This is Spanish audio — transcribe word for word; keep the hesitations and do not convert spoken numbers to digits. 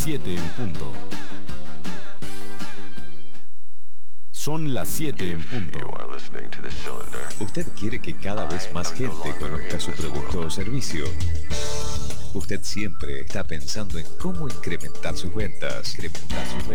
siete en punto. Son las siete en punto. ¿Usted quiere que cada vez más gente conozca su producto o servicio? Usted siempre está pensando en cómo incrementar sus ventas. Incrementar sus ventas.